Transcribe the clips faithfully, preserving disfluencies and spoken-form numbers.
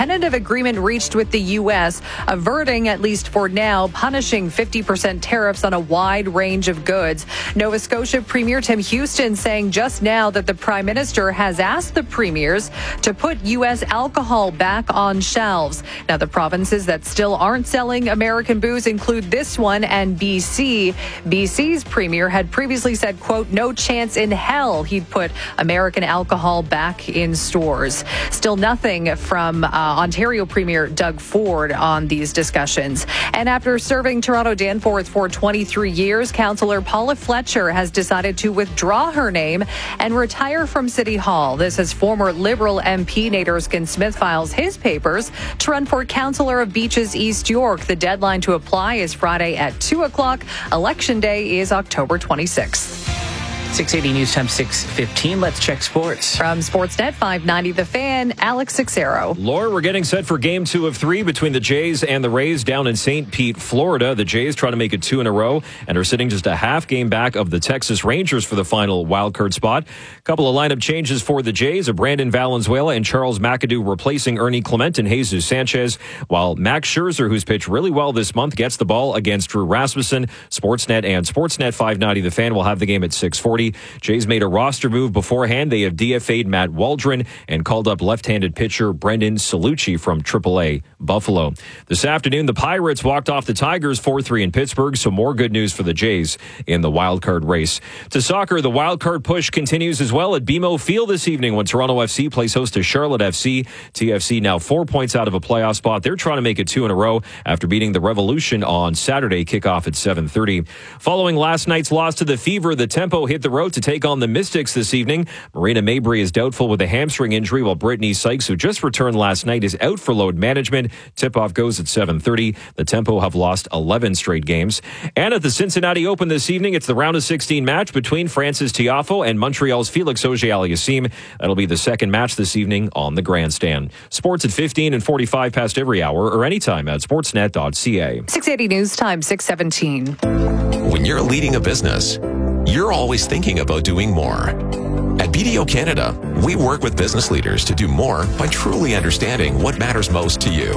tentative agreement reached with the U S, averting, at least for now, punishing fifty percent tariffs on a wide range of goods. Nova Scotia Premier Tim Houston saying just now that the Prime Minister has asked the premiers to put U S alcohol back on shelves. Now, the provinces that still aren't selling American booze include this one and B C. B C's premier had previously said, quote, no chance in hell he'd put American alcohol back in stores. Still nothing from uh, Ontario Premier Doug Ford on these discussions. And after serving Toronto Danforth for twenty-three years, Councillor Paula Fletcher has decided to withdraw her name and retire from City Hall. This as former Liberal M P Nate Erskine-Smith files his papers to run for Councillor of Beaches East York. The deadline to apply is Friday at two o'clock. Election day is October twenty-sixth. six eighty News Time, six fifteen. Let's check sports. From Sportsnet five ninety The Fan, Alex Sixero. Laura, we're getting set for game two of three between the Jays and the Rays down in Saint Pete, Florida. The Jays trying to make it two in a row and are sitting just a half game back of the Texas Rangers for the final wildcard spot. A couple of lineup changes for the Jays, a Brandon Valenzuela and Charles McAdoo replacing Ernie Clement and Jesus Sanchez, while Max Scherzer, who's pitched really well this month, gets the ball against Drew Rasmussen. Sportsnet and Sportsnet five ninety The Fan will have the game at six forty. Jays made a roster move beforehand. They have D F A'd Matt Waldron and called up left-handed pitcher Brendan Salucci from triple A Buffalo. This afternoon, the Pirates walked off the Tigers four three in Pittsburgh, so more good news for the Jays in the wild card race. To soccer, the wild card push continues as well at B M O Field this evening when Toronto F C plays host to Charlotte F C. T F C now four points out of a playoff spot. They're trying to make it two in a row after beating the Revolution on Saturday, kickoff at seven thirty. Following last night's loss to the Fever, the Tempo hit the road to take on the Mystics this evening. Marina Mabry is doubtful with a hamstring injury, while Brittany Sykes, who just returned last night, is out for load management. Tip-off goes at seven thirty. The Tempo have lost eleven straight games. And at the Cincinnati Open this evening, it's the round of sixteen match between Francis Tiafoe and Montreal's Felix Auger-Aliassime. That'll be the second match this evening on the grandstand. Sports at fifteen and forty-five past every hour or anytime at sportsnet dot c a. six eighty News Time, six seventeen. When you're leading a business, you're always thinking about doing more. At B D O Canada, we work with business leaders to do more by truly understanding what matters most to you.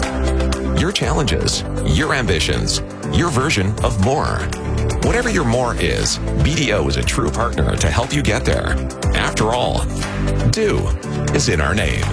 Your challenges, your ambitions, your version of more. Whatever your more is, B D O is a true partner to help you get there. After all, do is in our name.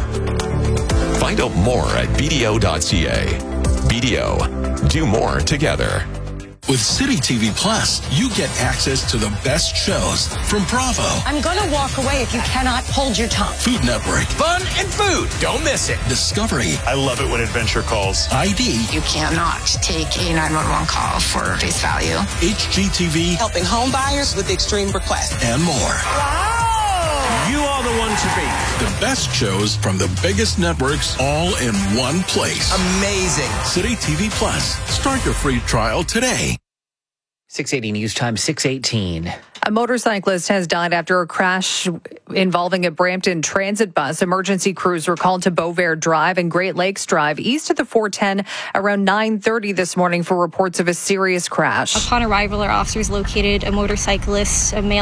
Find out more at b d o dot c a. B D O, do more together. With City T V Plus, you get access to the best shows from Bravo. I'm gonna walk away if you cannot hold your tongue. Food Network. Fun and food. Don't miss it. Discovery. I love it when adventure calls. I D. You cannot take a nine one one call for face value. H G T V. Helping home buyers with extreme requests. And more. Wow! You are the one to beat. The best shows from the biggest networks all in one place. Amazing. City T V Plus. Start your free trial today. six eighty News Time, six eighteen. A motorcyclist has died after a crash involving a Brampton transit bus. Emergency crews were called to Beauvais Drive and Great Lakes Drive east of the four ten around nine thirty this morning for reports of a serious crash. Upon arrival, our officers located a motorcyclist, a male